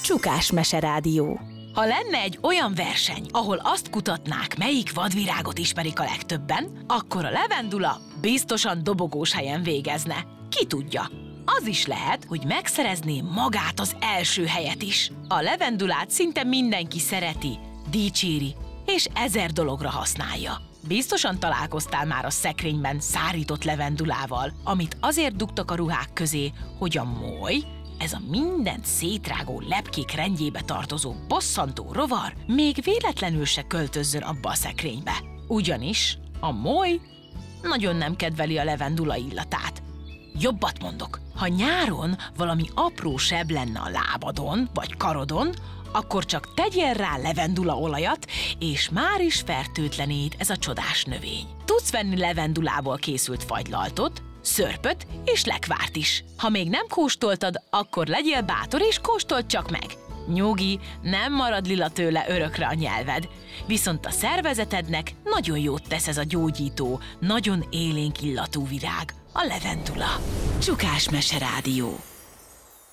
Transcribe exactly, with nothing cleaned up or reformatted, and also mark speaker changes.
Speaker 1: Csukás Meserádió.
Speaker 2: Ha lenne egy olyan verseny, ahol azt kutatnák, melyik vadvirágot ismerik a legtöbben, akkor a levendula biztosan dobogós helyen végezne. Ki tudja? Az is lehet, hogy megszerezné magát az első helyet is. A levendulát szinte mindenki szereti, dicséri, és ezer dologra használja. Biztosan találkoztál már a szekrényben szárított levendulával, amit azért dugtak a ruhák közé, hogy a moly, ez a mindent szétrágó lepkék rendjébe tartozó bosszantó rovar még véletlenül se költözzön abba a szekrénybe. Ugyanis a moly nagyon nem kedveli a levendula illatát. Jobbat mondok, ha nyáron valami apró seb lenne a lábadon vagy karodon, akkor csak tegyél rá levendulaolajat, és már is fertőtlenít ez a csodás növény. Tudsz venni levendulából készült fagylaltot, szörpöt és lekvárt is. Ha még nem kóstoltad, akkor legyél bátor és kóstold csak meg. Nyugi, nem marad lila tőle örökre a nyelved. Viszont a szervezetednek nagyon jót tesz ez a gyógyító, nagyon élénk illatú virág, a levendula. Csukás Meserádió.